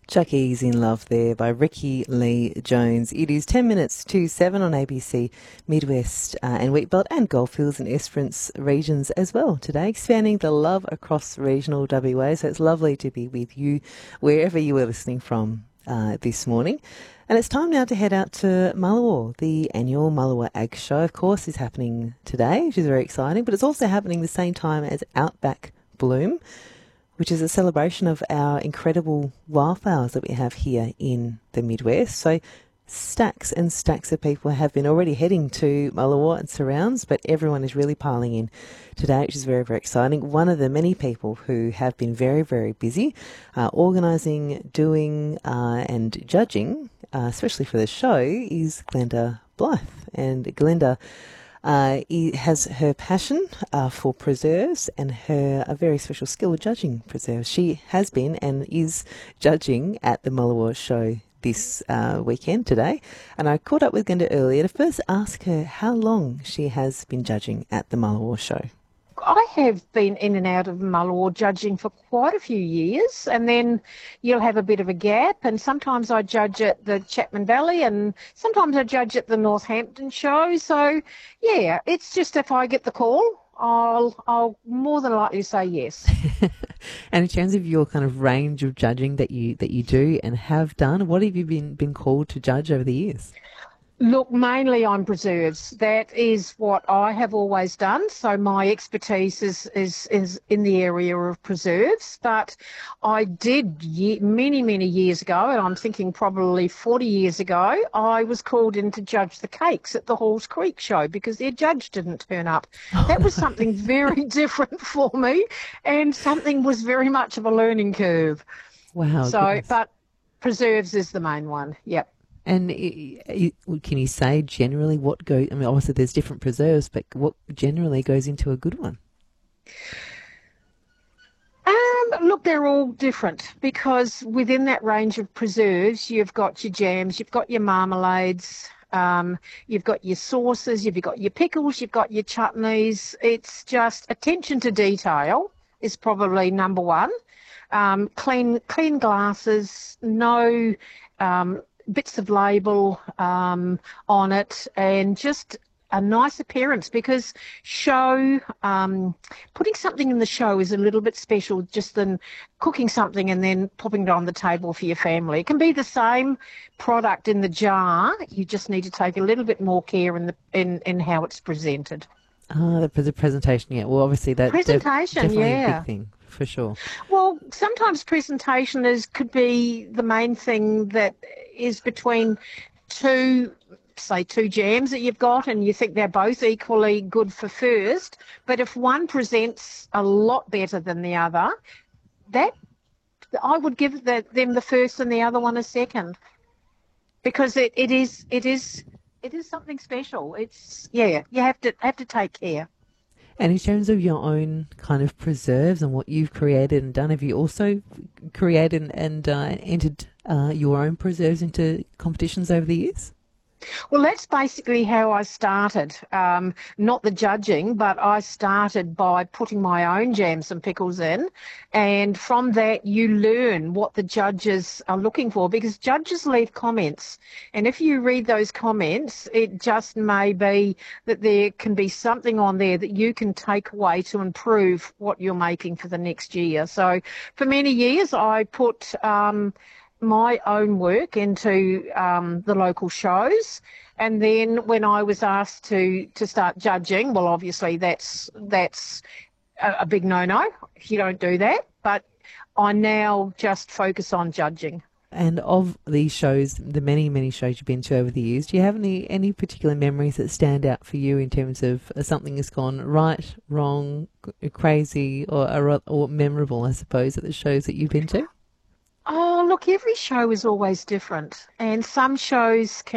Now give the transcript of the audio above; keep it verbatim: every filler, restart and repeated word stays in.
Chucky's in Love there by Ricky Lee Jones. It is ten minutes to seven on A B C Midwest uh, and Wheatbelt and Goldfields and Esperance regions as well today, expanding the love across regional W A. So it's lovely to be with you wherever you were listening from uh, this morning. And it's time now to head out to Mullawa. The annual Mullawa Ag Show, of course, is happening today, which is very exciting, but it's also happening the same time as Outback Bloom, which is a celebration of our incredible wildflowers that we have here in the Midwest. So stacks and stacks of people have been already heading to Mullawa and surrounds, but everyone is really piling in today, which is very, very exciting. One of the many people who have been very, very busy uh, organising, doing uh, and judging, uh, especially for the show, is Glenda Blythe. And Glenda Uh, he has her passion uh, for preserves and her a very special skill of judging preserves. She has been and is judging at the Mullawa show this uh, weekend today. And I caught up with Glenda earlier to first ask her how long she has been judging at the Mullawa show. I have been in and out of Mullawa judging for quite a few years, and then you'll have a bit of a gap, and sometimes I judge at the Chapman Valley and sometimes I judge at the Northampton show. So, yeah, it's just if I get the call, I'll, I'll more than likely say yes. And in terms of your kind of range of judging that you that you do and have done, what have you been, been called to judge over the years? Look, mainly on preserves. That is what I have always done. So my expertise is, is, is in the area of preserves. But I did ye- many, many years ago, and I'm thinking probably forty years ago, I was called in to judge the cakes at the Halls Creek show because their judge didn't turn up. That was something very different for me, and something was very much of a learning curve. Wow. So, goodness. but preserves is the main one. Yep. And can you say generally what goes, I mean, obviously there's different preserves, but what generally goes into a good one? Um, look, they're all different because within that range of preserves, you've got your jams, you've got your marmalades, um, you've got your sauces, you've got your pickles, you've got your chutneys. It's just attention to detail is probably number one. Um, clean, clean glasses, no um, bits of label um, on it, and just a nice appearance because show, um, putting something in the show is a little bit special just than cooking something and then popping it on the table for your family. It can be the same product in the jar. You just need to take a little bit more care in the in, in how it's presented. Ah, the, the presentation, yeah. Well, obviously that's presentation, def- definitely yeah. a big thing, for sure. Well, sometimes presentation is could be the main thing that is between two, say, two jams that you've got and you think they're both equally good for first, but if one presents a lot better than the other, that I would give the, them the first and the other one a second because it, it is it is it is something special. It's yeah, you have to have to take care. And in terms of your own kind of preserves and what you've created and done, have you also created and uh, entered uh, your own preserves into competitions over the years? Well, that's basically how I started. Um, not the judging, but I started by putting my own jams and pickles in. And from that, you learn what the judges are looking for because judges leave comments. And if you read those comments, it just may be that there can be something on there that you can take away to improve what you're making for the next year. So for many years, I put Um, my own work into um, the local shows, and then when I was asked to to start judging, well, obviously that's that's a, a big no-no if you don't do that. But I now just focus on judging. And of these shows, the many, many shows you've been to over the years, do you have any, any particular memories that stand out for you in terms of uh, something that's gone right, wrong, crazy, or, or or memorable, I suppose, at the shows that you've been to? Oh, look, every show is always different, and some shows can